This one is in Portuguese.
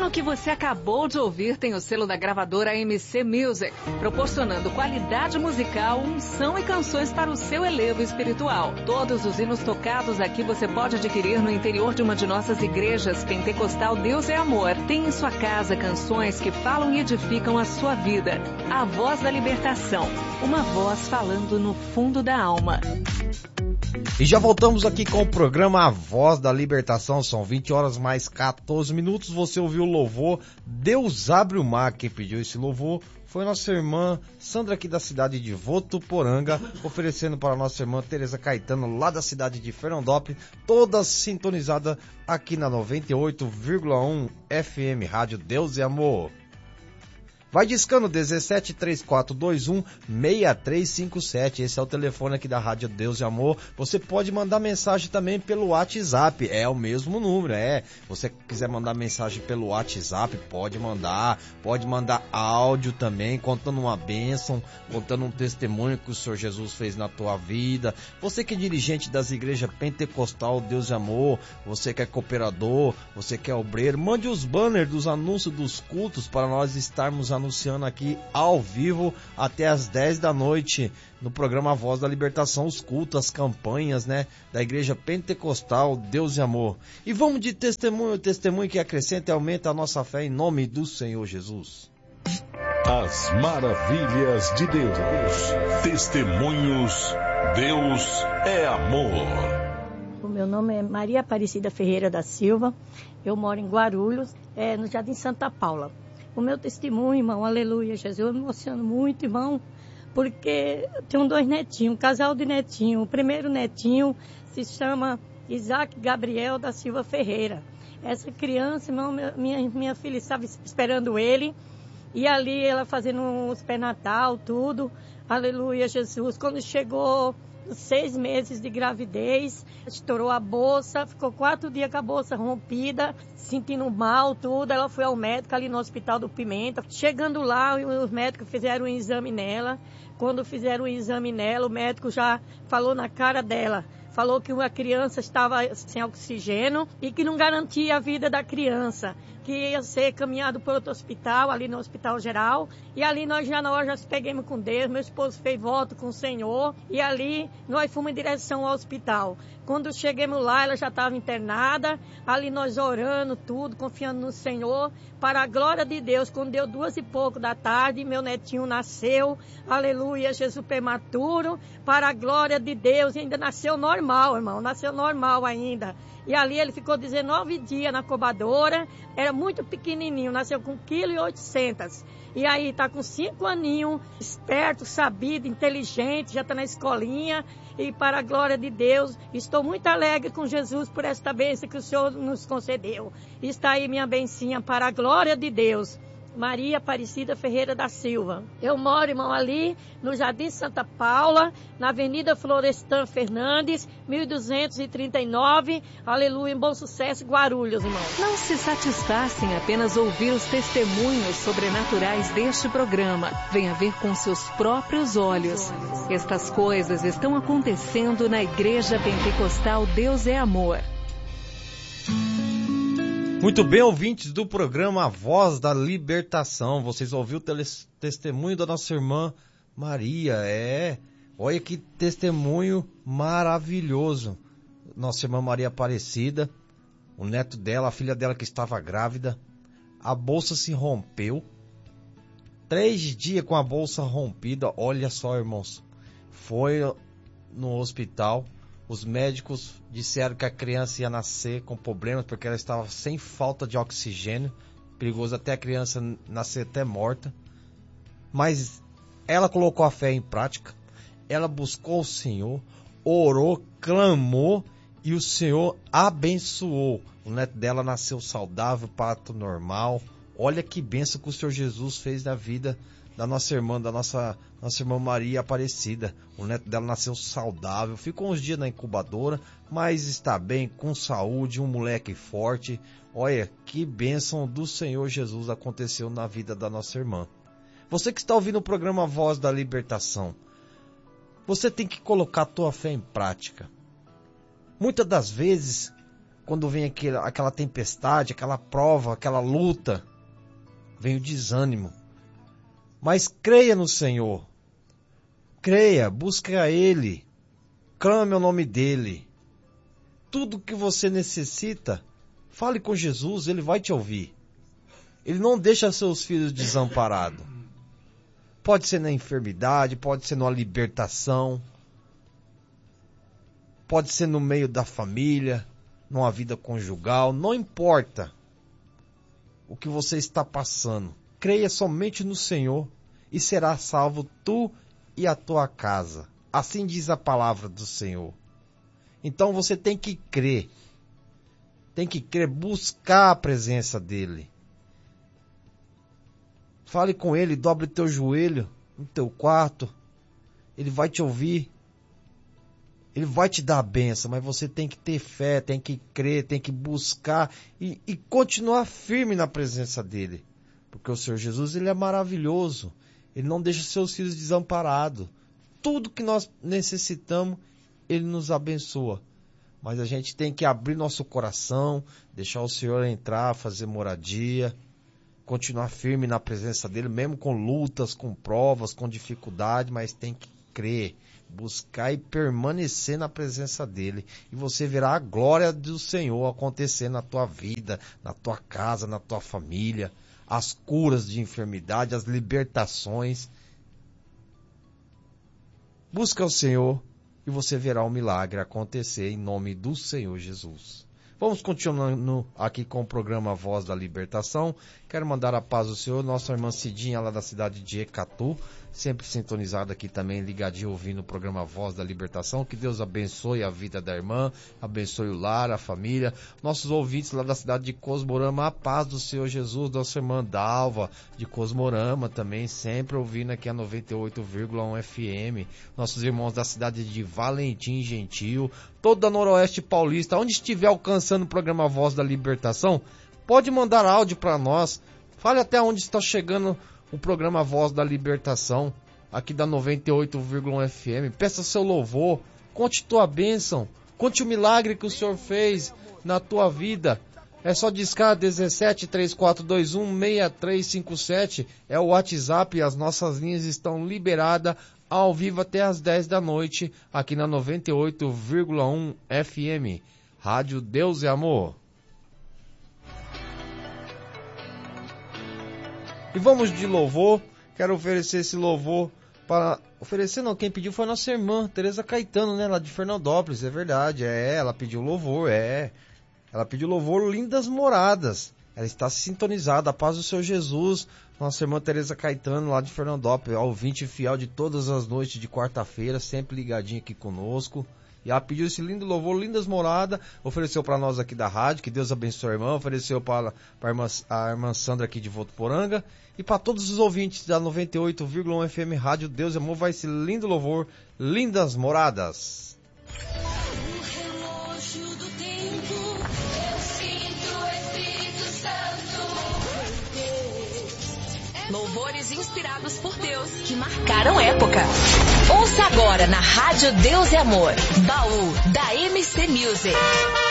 hino que você acabou de ouvir tem o selo da gravadora MC Music, proporcionando qualidade musical, unção e canções para o seu elevo espiritual. Todos os hinos tocados aqui você pode adquirir no interior de uma de nossas igrejas. Pentecostal Deus é Amor. Tem em sua casa canções que falam e edificam a sua vida. A Voz da Libertação, uma voz falando no fundo da alma. E já voltamos aqui com o programa A Voz da Libertação. São 20 horas mais 14 minutos. Você ouviu o louvor Deus Abre o Mar. Quem pediu esse louvor foi nossa irmã Sandra, aqui da cidade de Votuporanga, oferecendo para nossa irmã Tereza Caetano, lá da cidade de Fernandópolis, toda sintonizada aqui na 98,1 FM Rádio Deus e Amor. Vai discando 173421-6357. Esse é o telefone aqui da Rádio Deus e Amor. Você pode mandar mensagem também pelo WhatsApp. É o mesmo número, Você quiser mandar mensagem pelo WhatsApp, pode mandar. Pode mandar áudio também, contando uma bênção, contando um testemunho que o Senhor Jesus fez na tua vida. Você que é dirigente das igrejas Pentecostal Deus e Amor, você que é cooperador, você que é obreiro, mande os banners dos anúncios dos cultos para nós estarmos anunciando aqui ao vivo até as 10 da noite no programa Voz da Libertação, os cultos, as campanhas, da Igreja Pentecostal Deus e Amor. E vamos de testemunho que acrescenta e aumenta a nossa fé em nome do Senhor Jesus. As maravilhas de Deus. Testemunhos. Deus é amor. O meu nome é Maria Aparecida Ferreira da Silva. Eu moro em Guarulhos, no Jardim Santa Paula. O meu testemunho, irmão, aleluia, Jesus, eu me emociono muito, irmão, porque eu tenho 2 netinhos, um casal de netinhos. O primeiro netinho se chama Isaac Gabriel da Silva Ferreira. Essa criança, irmão, minha filha estava esperando ele, e ali ela fazendo os pré-natal, tudo, aleluia, Jesus. Quando chegou 6 meses de gravidez, estourou a bolsa, ficou 4 dias com a bolsa rompida, sentindo mal, tudo. Ela foi ao médico ali no Hospital do Pimenta. Chegando lá, os médicos fizeram um exame nela. Quando fizeram o exame nela, o médico já falou na cara dela. Falou que a criança estava sem oxigênio e que não garantia a vida da criança, que ia ser caminhado para outro hospital, ali no Hospital Geral. E ali nós já se peguemos com Deus, meu esposo fez voto com o Senhor, e ali nós fomos em direção ao hospital. Quando chegamos lá, ela já estava internada, ali nós orando tudo, confiando no Senhor, para a glória de Deus. Quando deu 2 e pouco da tarde, meu netinho nasceu, aleluia, Jesus prematuro, para a glória de Deus, e ainda nasceu normal, irmão, nasceu normal ainda. E ali ele ficou 19 dias na incubadora, era muito pequenininho, nasceu com 1,8 kg. E aí está com 5 aninhos, esperto, sabido, inteligente, já está na escolinha. E para a glória de Deus, estou muito alegre com Jesus por esta bênção que o Senhor nos concedeu. Está aí minha bencinha para a glória de Deus. Maria Aparecida Ferreira da Silva. Eu moro, irmão, ali no Jardim Santa Paula, na Avenida Florestan Fernandes, 1239, aleluia, em Bom Sucesso, Guarulhos, irmão. Não se satisfaça em apenas ouvir os testemunhos sobrenaturais deste programa. Venha ver com seus próprios olhos. Estas coisas estão acontecendo na Igreja Pentecostal Deus é Amor. Muito bem, ouvintes do programa A Voz da Libertação. Vocês ouviram o testemunho da nossa irmã Maria. Olha que testemunho maravilhoso. Nossa irmã Maria Aparecida, o neto dela, a filha dela que estava grávida. A bolsa se rompeu. 3 dias com a bolsa rompida. Olha só, irmãos. Foi no hospital. Os médicos disseram que a criança ia nascer com problemas porque ela estava sem falta de oxigênio. Perigoso até a criança nascer até morta. Mas ela colocou a fé em prática. Ela buscou o Senhor, orou, clamou e o Senhor abençoou. O neto dela nasceu saudável, parto normal. Olha que bênção que o Senhor Jesus fez na vida da nossa irmã, nossa irmã Maria Aparecida. O neto dela nasceu saudável, ficou uns dias na incubadora, mas está bem, com saúde, um moleque forte. Olha, que bênção do Senhor Jesus aconteceu na vida da nossa irmã. Você que está ouvindo o programa Voz da Libertação, você tem que colocar a tua fé em prática. Muitas das vezes, quando vem aquela tempestade, aquela prova, aquela luta, vem o desânimo. Mas creia no Senhor. Creia, busque a Ele. Clame o nome dEle. Tudo que você necessita, fale com Jesus, Ele vai te ouvir. Ele não deixa seus filhos desamparados. Pode ser na enfermidade, pode ser numa libertação, pode ser no meio da família, numa vida conjugal, não importa o que você está passando. Creia somente no Senhor e será salvo tu e a tua casa. Assim diz a palavra do Senhor. Então você tem que crer, buscar a presença dEle. Fale com Ele, dobre teu joelho no teu quarto. Ele vai te ouvir. Ele vai te dar a bênção, mas você tem que ter fé, tem que crer, tem que buscar e continuar firme na presença dEle. Porque o Senhor Jesus, Ele é maravilhoso. Ele não deixa seus filhos desamparados. Tudo que nós necessitamos, Ele nos abençoa. Mas a gente tem que abrir nosso coração, deixar o Senhor entrar, fazer moradia, continuar firme na presença dEle, mesmo com lutas, com provas, com dificuldade, mas tem que crer, buscar e permanecer na presença dEle. E você verá a glória do Senhor acontecer na tua vida, na tua casa, na tua família, as curas de enfermidade, as libertações. Busca o Senhor e você verá o milagre acontecer em nome do Senhor Jesus. Vamos continuando aqui com o programa Voz da Libertação. Quero mandar a paz do Senhor, nossa irmã Cidinha lá da cidade de Ecatu, sempre sintonizada aqui também, ligadinho, ouvindo o programa Voz da Libertação. Que Deus abençoe a vida da irmã, abençoe o lar, a família. Nossos ouvintes lá da cidade de Cosmorama, a paz do Senhor Jesus, nossa irmã Dalva de Cosmorama também, sempre ouvindo aqui a 98,1 FM. Nossos irmãos da cidade de Valentim Gentil, toda a Noroeste Paulista, onde estiver alcançando o programa Voz da Libertação, pode mandar áudio para nós. Fale até onde está chegando o programa Voz da Libertação, aqui da 98,1 FM. Peça seu louvor, conte tua bênção, conte o milagre que o Senhor fez na tua vida. É só discar 17 3421 6357, é o WhatsApp, as nossas linhas estão liberadas ao vivo até às 10 da noite, aqui na 98,1 FM. Rádio Deus é Amor. E vamos de louvor. Quero oferecer esse louvor para... Oferecer não, quem pediu foi a nossa irmã Tereza Caetano, né? Lá de Fernandópolis, é verdade. Ela pediu louvor, Ela pediu louvor Lindas Moradas. Ela está sintonizada, a paz do Senhor Jesus. Nossa irmã Tereza Caetano, lá de Fernandópolis, ouvinte fiel de todas as noites de quarta-feira, sempre ligadinha aqui conosco. E ela pediu esse lindo louvor, Lindas Moradas, ofereceu para nós aqui da rádio, que Deus abençoe a irmã, ofereceu para a irmã Sandra aqui de Votuporanga, e para todos os ouvintes da 98,1 FM Rádio Deus e Amor, vai esse lindo louvor, Lindas Moradas. Louvores inspirados por Deus, que marcaram época. Ouça agora na Rádio Deus e Amor, Baú da MC Music.